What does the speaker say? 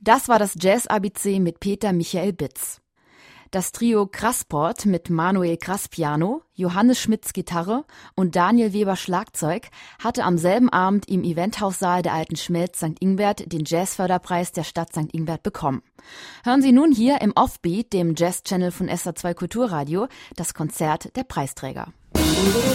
Das war das Jazz-ABC mit Peter Michael Bitz. Das Trio Krassport mit Manuel Krass Piano, Johannes Schmitz Gitarre und Daniel Weber Schlagzeug hatte am selben Abend im Eventhaussaal der Alten Schmelz St. Ingbert den Jazzförderpreis der Stadt St. Ingbert bekommen. Hören Sie nun hier im Offbeat, dem Jazz-Channel von SA2 Kulturradio, das Konzert der Preisträger.